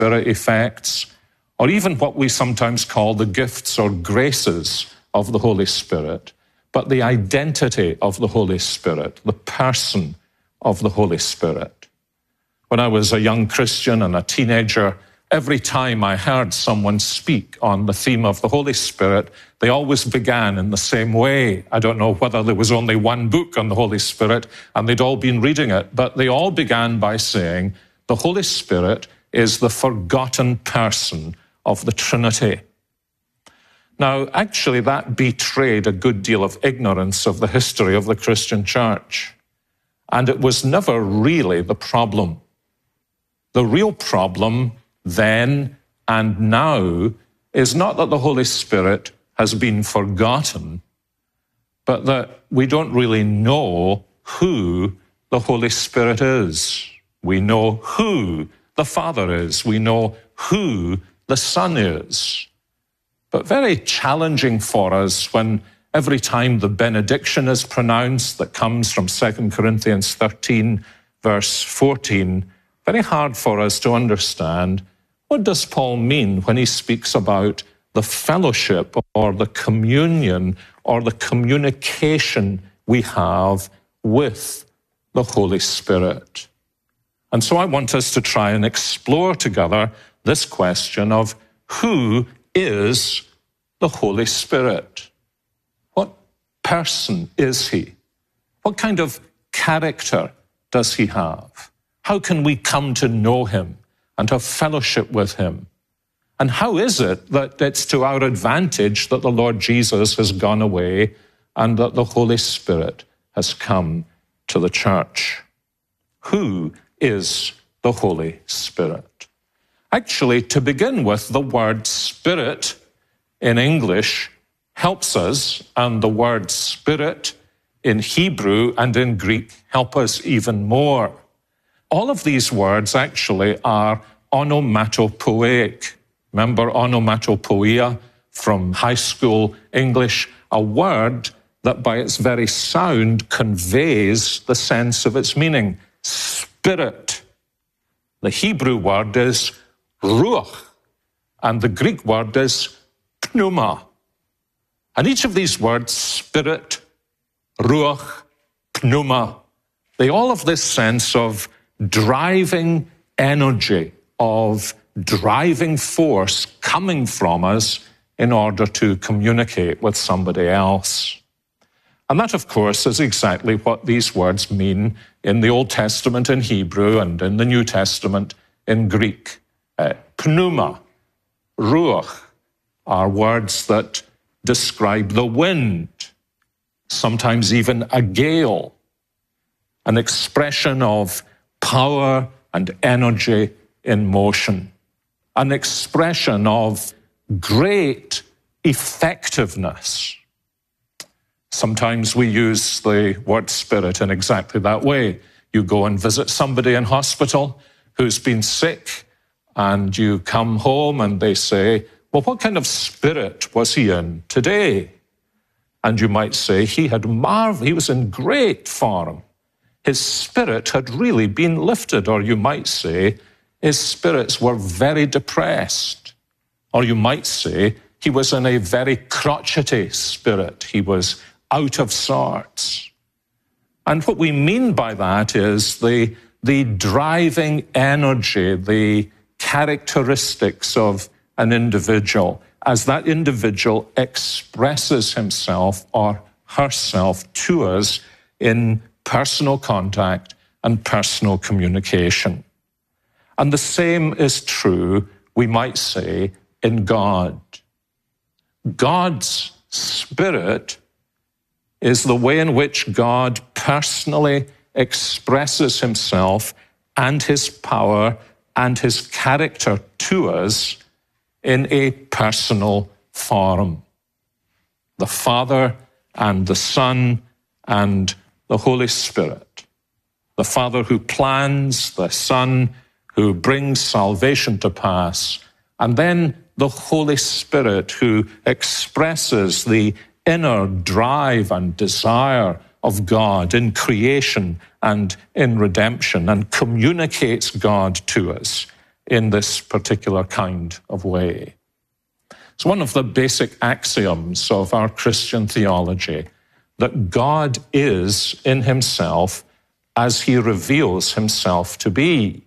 Spirit effects, or even what we sometimes call the gifts or graces of the Holy Spirit, but the identity of the Holy Spirit, the person of the Holy Spirit. When I was a young Christian and a teenager, every time I heard someone speak on the theme of the Holy Spirit, they always began in the same way. I don't know whether there was only one book on the Holy Spirit and they'd all been reading it, but they all began by saying, the Holy Spirit is the forgotten person of the Trinity. Now, actually, that betrayed a good deal of ignorance of the history of the Christian church. And it was never really the problem. The real problem then and now is not that the Holy Spirit has been forgotten, but that we don't really know who the Holy Spirit is. We know who the Father is. We know who the Son is. But very challenging for us when every time the benediction is pronounced that comes from 2 Corinthians 13, verse 14, very hard for us to understand, what does Paul mean when he speaks about the fellowship or the communion or the communication we have with the Holy Spirit? And so I want us to try and explore together this question of who is the Holy Spirit? What person is he? What kind of character does he have? How can we come to know him and have fellowship with him? And how is it that it's to our advantage that the Lord Jesus has gone away and that the Holy Spirit has come to the church? Who is the Holy Spirit? Actually, to begin with, the word Spirit in English helps us, and the word Spirit in Hebrew and in Greek help us even more. All of these words actually are onomatopoeic. Remember onomatopoeia from high school English? A word that by its very sound conveys the sense of its meaning. Spirit. The Hebrew word is ruach, and the Greek word is pneuma. And each of these words, spirit, ruach, pneuma, they all have this sense of driving energy, of driving force coming from us in order to communicate with somebody else. And that, of course, is exactly what these words mean in the Old Testament in Hebrew and in the New Testament in Greek. Pneuma, ruach, are words that describe the wind, sometimes even a gale, an expression of power and energy in motion, an expression of great effectiveness. Sometimes we use the word spirit in exactly that way. You go and visit somebody in hospital who's been sick, and you come home and they say, well, what kind of spirit was he in today? And you might say, he was in great form. His spirit had really been lifted. Or you might say, his spirits were very depressed. Or you might say, he was in a very crotchety spirit. He was out of sorts. And what we mean by that is the driving energy, the characteristics of an individual as that individual expresses himself or herself to us in personal contact and personal communication. And the same is true, we might say, in God. God's Spirit is the way in which God personally expresses himself and his power and his character to us in a personal form. The Father and the Son and the Holy Spirit. The Father who plans, the Son who brings salvation to pass, and then the Holy Spirit who expresses the inner drive and desire of God in creation and in redemption and communicates God to us in this particular kind of way. It's one of the basic axioms of our Christian theology that God is in himself as he reveals himself to be.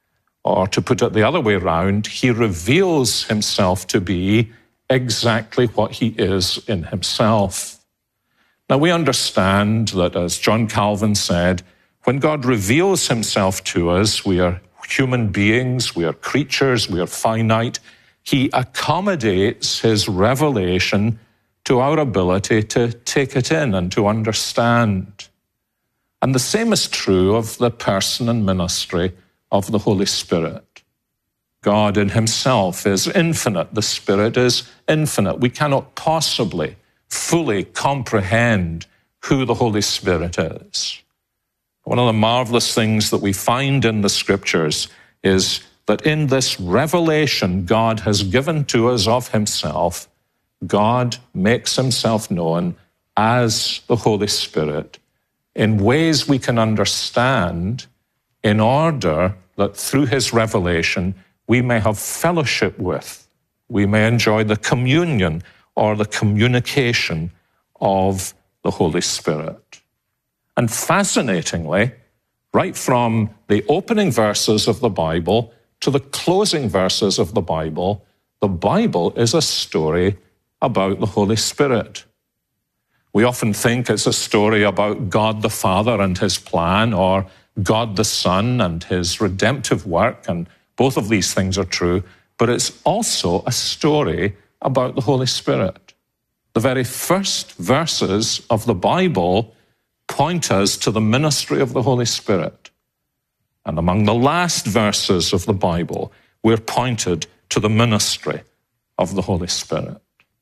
Or to put it the other way around, he reveals himself to be exactly what he is in himself. Now we understand that, as John Calvin said, when God reveals himself to us, we are human beings, we are creatures, we are finite. He accommodates his revelation to our ability to take it in and to understand. And the same is true of the person and ministry of the Holy Spirit. God in himself is infinite. The Spirit is infinite. We cannot possibly fully comprehend who the Holy Spirit is. One of the marvelous things that we find in the Scriptures is that in this revelation God has given to us of himself, God makes himself known as the Holy Spirit in ways we can understand, in order that through his revelation we may have fellowship with, we may enjoy the communion or the communication of the Holy Spirit. And fascinatingly, right from the opening verses of the Bible to the closing verses of the Bible is a story about the Holy Spirit. We often think it's a story about God the Father and his plan, or God the Son and his redemptive work, and both of these things are true, but it's also a story about the Holy Spirit. The very first verses of the Bible point us to the ministry of the Holy Spirit. And among the last verses of the Bible, we're pointed to the ministry of the Holy Spirit.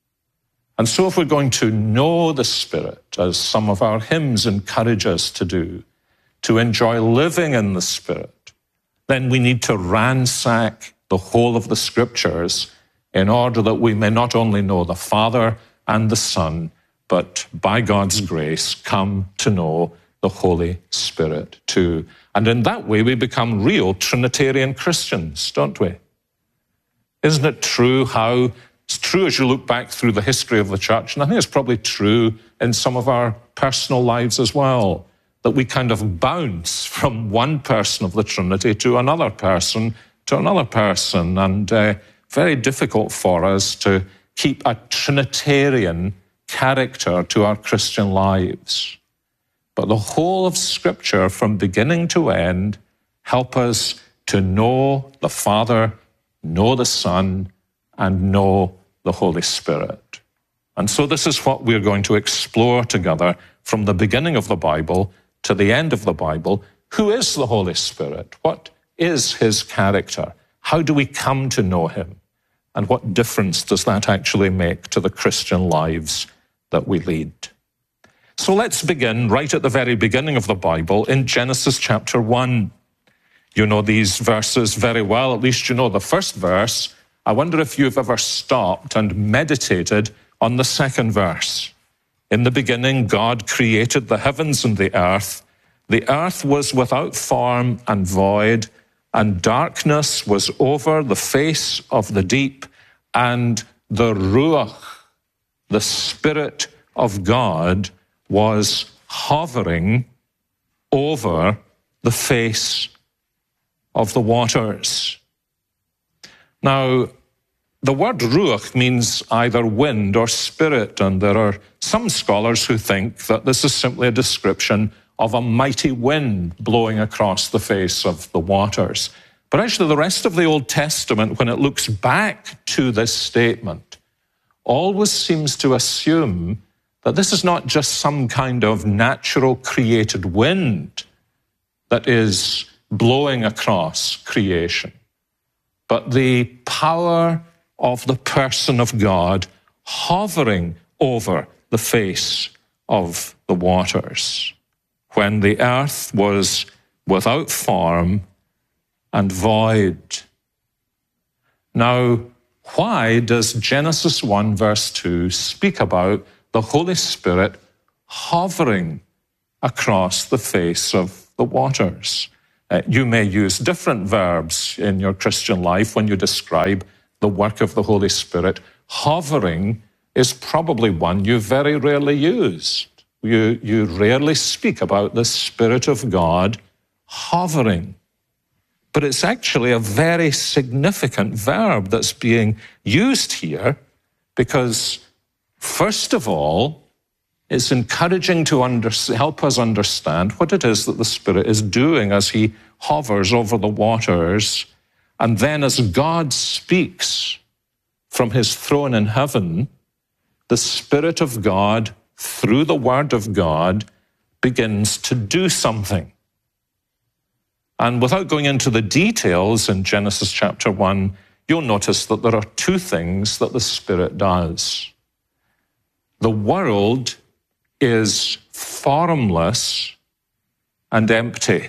And so if we're going to know the Spirit, as some of our hymns encourage us to do, to enjoy living in the Spirit, then we need to ransack the whole of the Scriptures in order that we may not only know the Father and the Son, but by God's grace come to know the Holy Spirit too. And in that way we become real Trinitarian Christians, don't we? Isn't it true how it's true as you look back through the history of the church, and I think it's probably true in some of our personal lives as well, that we kind of bounce from one person of the Trinity to another person, and very difficult for us to keep a Trinitarian character to our Christian lives. But the whole of Scripture, from beginning to end, help us to know the Father, know the Son, and know the Holy Spirit. And so this is what we're going to explore together from the beginning of the Bible to the end of the Bible. Who is the Holy Spirit? What is his character? How do we come to know him? And what difference does that actually make to the Christian lives that we lead? So let's begin right at the very beginning of the Bible in Genesis chapter 1. You know these verses very well, at least you know the first verse. I wonder if you've ever stopped and meditated on the second verse. In the beginning, God created the heavens and the earth. The earth was without form and void, and darkness was over the face of the deep, and the Ruach, the Spirit of God, was hovering over the face of the waters. Now, the word ruach means either wind or spirit, and there are some scholars who think that this is simply a description of a mighty wind blowing across the face of the waters. But actually, the rest of the Old Testament, when it looks back to this statement, always seems to assume that this is not just some kind of natural created wind that is blowing across creation, but the power of the person of God hovering over the face of the waters when the earth was without form and void. Now, why does Genesis 1 verse 2 speak about the Holy Spirit hovering across the face of the waters? You may use different verbs in your Christian life when you describe the work of the Holy Spirit. Hovering is probably one you very rarely use. You rarely speak about the Spirit of God hovering. But it's actually a very significant verb that's being used here because, first of all, it's encouraging to help us understand what it is that the Spirit is doing as he hovers over the waters. And then as God speaks from his throne in heaven, the Spirit of God, through the Word of God, begins to do something. And without going into the details in Genesis chapter 1, you'll notice that there are two things that the Spirit does. The world is formless and empty.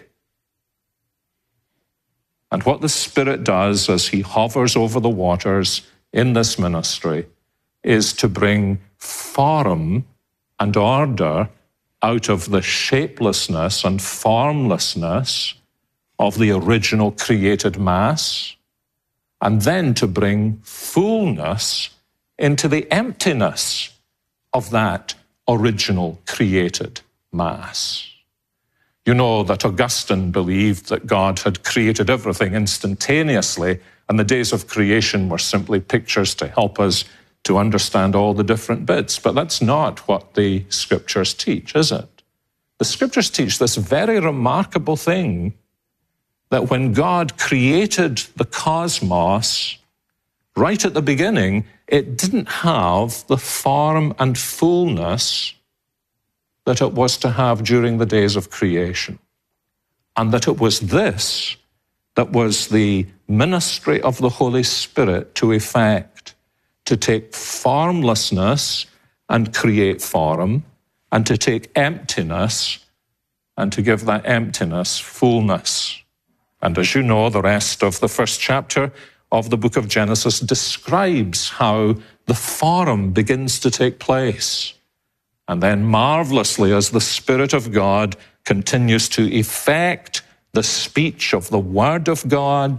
And what the Spirit does as he hovers over the waters in this ministry is to bring form and order out of the shapelessness and formlessness of the original created mass, and then to bring fullness into the emptiness of that original created mass. You know that Augustine believed that God had created everything instantaneously, and the days of creation were simply pictures to help us to understand all the different bits. But that's not what the Scriptures teach, is it? The Scriptures teach this very remarkable thing, that when God created the cosmos, right at the beginning, it didn't have the form and fullness that it was to have during the days of creation. And that it was this that was the ministry of the Holy Spirit to effect, to take formlessness and create form, and to take emptiness and to give that emptiness fullness. And as you know, the rest of the first chapter of the book of Genesis describes how the form begins to take place. And then marvelously, as the Spirit of God continues to effect the speech of the Word of God,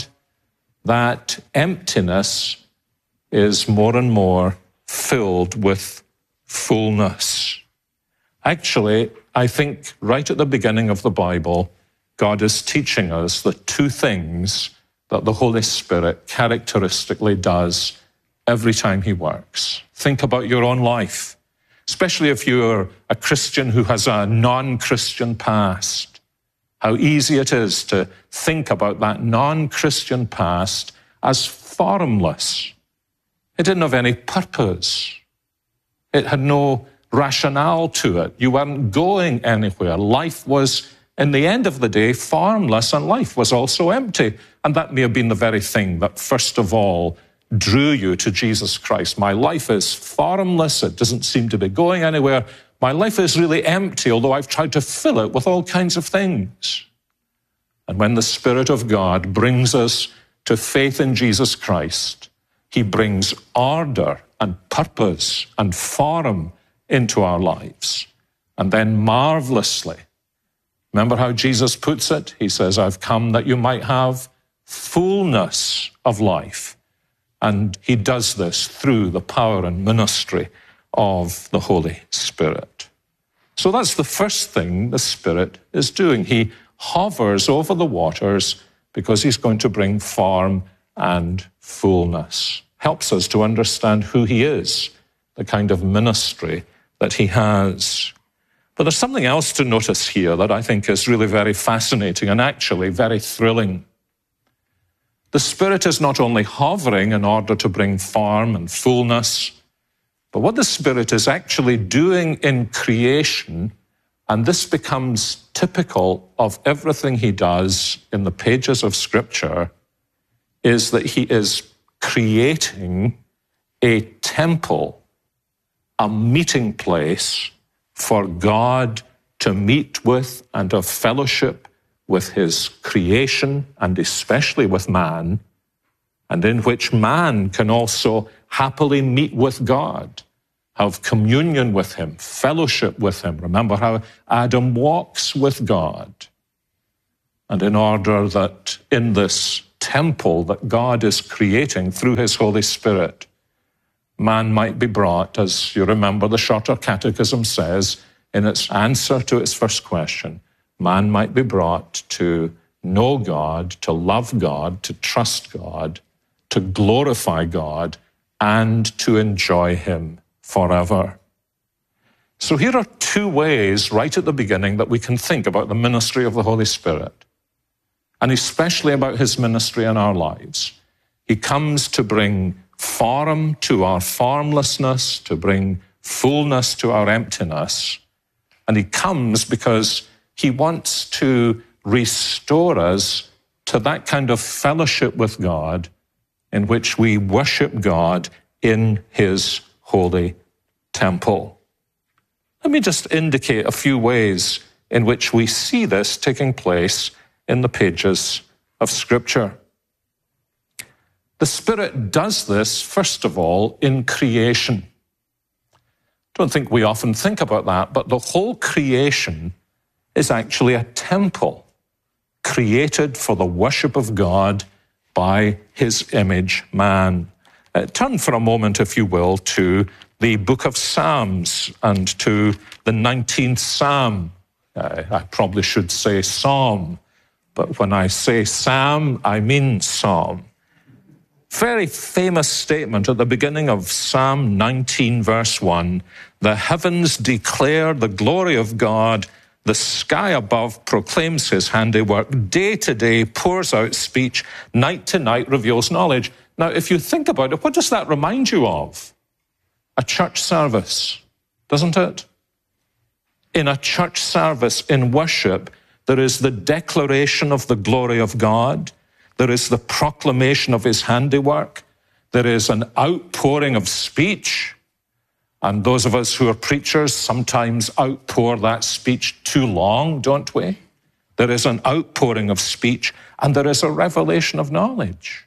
that emptiness is more and more filled with fullness. Actually, I think right at the beginning of the Bible, God is teaching us the two things that the Holy Spirit characteristically does every time he works. Think about your own life, especially if you're a Christian who has a non-Christian past. How easy it is to think about that non-Christian past as formless. It didn't have any purpose. It had no rationale to it. You weren't going anywhere. Life was, in the end of the day, formless, and life was also empty. And that may have been the very thing that first of all drew you to Jesus Christ. My life is formless. It doesn't seem to be going anywhere. My life is really empty, although I've tried to fill it with all kinds of things. And when the Spirit of God brings us to faith in Jesus Christ, he brings order and purpose and form into our lives. And then marvelously, remember how Jesus puts it? He says, I've come that you might have fullness of life. And he does this through the power and ministry of the Holy Spirit. So that's the first thing the Spirit is doing. He hovers over the waters because he's going to bring form and fullness. Helps us to understand who he is, the kind of ministry that he has. But there's something else to notice here that I think is really very fascinating and actually very thrilling. The Spirit is not only hovering in order to bring form and fullness, but what the Spirit is actually doing in creation, and this becomes typical of everything he does in the pages of Scripture, is that he is creating a temple, a meeting place for God to meet with and have fellowship with his creation, and especially with man, and in which man can also happily meet with God, have communion with him, fellowship with him. Remember how Adam walks with God. and in order that in this temple that God is creating through his Holy Spirit, man might be brought, as you remember the Shorter Catechism says in its answer to its first question, man might be brought to know God, to love God, to trust God, to glorify God, and to enjoy him forever. So here are two ways right at the beginning that we can think about the ministry of the Holy Spirit, and especially about his ministry in our lives. He comes to bring form to our formlessness, to bring fullness to our emptiness, and he comes because he wants to restore us to that kind of fellowship with God in which we worship God in his holy temple. Let me just indicate a few ways in which we see this taking place in the pages of Scripture. The Spirit does this, first of all, in creation. I don't think we often think about that, but the whole creation is actually a temple created for the worship of God by his image, man. Turn for a moment, if you will, to the book of Psalms and to the 19th Psalm. I probably should say Psalm, but when I say Psalm, I mean Psalm. Very famous statement at the beginning of Psalm 19, verse 1. The heavens declare the glory of God. The sky above proclaims his handiwork. Day to day pours out speech. Night to night reveals knowledge. Now, if you think about it, what does that remind you of? A church service, doesn't it? In a church service, in worship, there is the declaration of the glory of God. There is the proclamation of his handiwork. There is an outpouring of speech. And those of us who are preachers sometimes outpour that speech too long, don't we? There is an outpouring of speech, and there is a revelation of knowledge.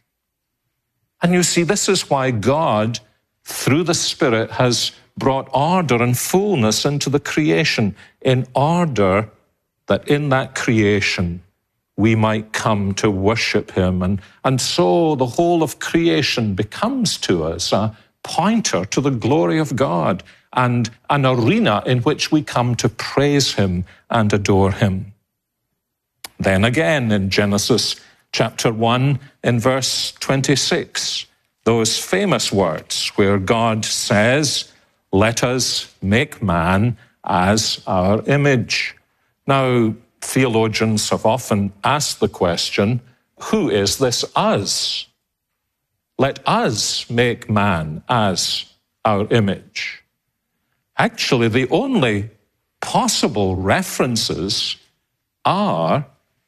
And you see, this is why God, through the Spirit, has brought order and fullness into the creation, in order that in that creation we might come to worship him. And so the whole of creation becomes to us a pointer to the glory of God and an arena in which we come to praise him and adore him. Then again in Genesis chapter 1 in verse 26, those famous words where God says, "Let us make man as our image." Now, theologians have often asked the question, who is this us? Let us make man as our image. Actually, the only possible references are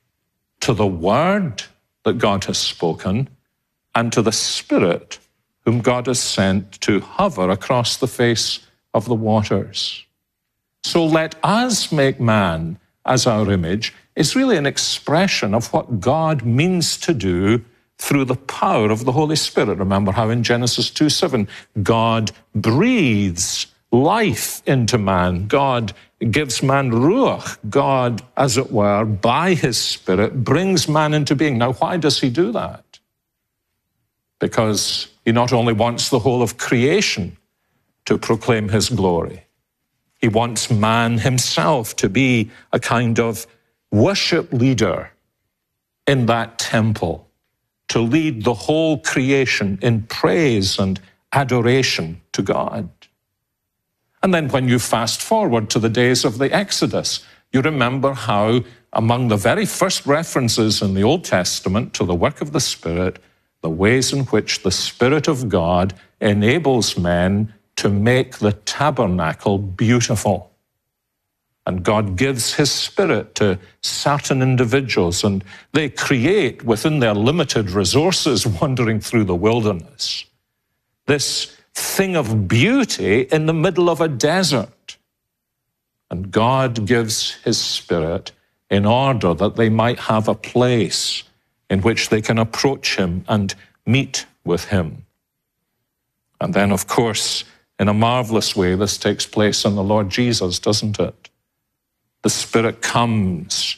to the word that God has spoken and to the Spirit whom God has sent to hover across the face of the waters. So let us make man as our image is really an expression of what God means to do through the power of the Holy Spirit. Remember how in Genesis 2:7, God breathes life into man. God gives man ruach. God, as it were, by his Spirit, brings man into being. Now, why does he do that? Because he not only wants the whole of creation to proclaim his glory, he wants man himself to be a kind of worship leader in that temple, to lead the whole creation in praise and adoration to God. And then when you fast forward to the days of the Exodus, you remember how among the very first references in the Old Testament to the work of the Spirit, the ways in which the Spirit of God enables men to make the tabernacle beautiful. And God gives his Spirit to certain individuals, and they create within their limited resources wandering through the wilderness this thing of beauty in the middle of a desert. And God gives his Spirit in order that they might have a place in which they can approach him and meet with him. And then, of course, in a marvelous way, this takes place in the Lord Jesus, doesn't it? The Spirit comes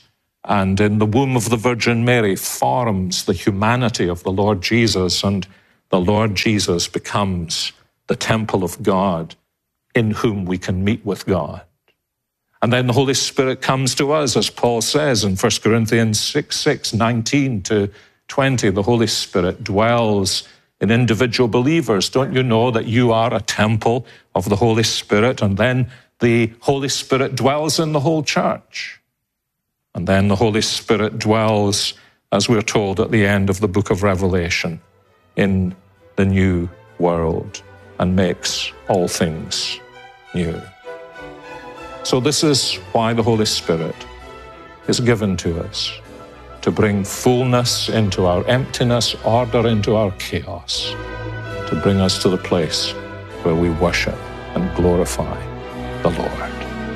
and in the womb of the Virgin Mary forms the humanity of the Lord Jesus, and the Lord Jesus becomes the temple of God in whom we can meet with God. And then the Holy Spirit comes to us, as Paul says in 1 Corinthians 6, 19 to 20. The Holy Spirit dwells in individual believers. Don't you know that you are a temple of the Holy Spirit? And then the Holy Spirit dwells in the whole church. And then the Holy Spirit dwells, as we're told at the end of the book of Revelation, in the new world and makes all things new. So this is why the Holy Spirit is given to us, to bring fullness into our emptiness, order into our chaos, to bring us to the place where we worship and glorify the Lord.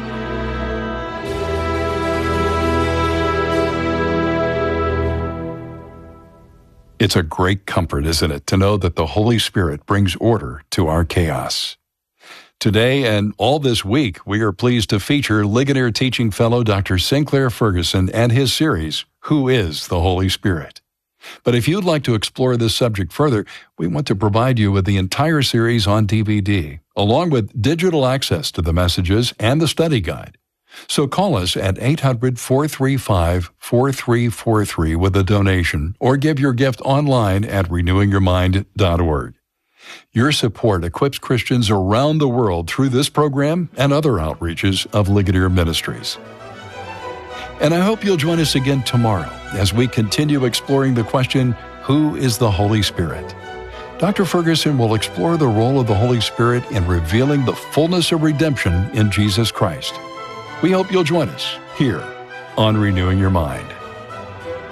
It's a great comfort, isn't it, to know that the Holy Spirit brings order to our chaos. Today and all this week, we are pleased to feature Ligonier Teaching Fellow Dr. Sinclair Ferguson and his series, Who is the Holy Spirit? But if you'd like to explore this subject further, we want to provide you with the entire series on DVD, along with digital access to the messages and the study guide. So call us at 800-435-4343 with a donation, or give your gift online at renewingyourmind.org. Your support equips Christians around the world through this program and other outreaches of Ligonier Ministries. And I hope you'll join us again tomorrow as we continue exploring the question, who is the Holy Spirit? Dr. Ferguson will explore the role of the Holy Spirit in revealing the fullness of redemption in Jesus Christ. We hope you'll join us here on Renewing Your Mind.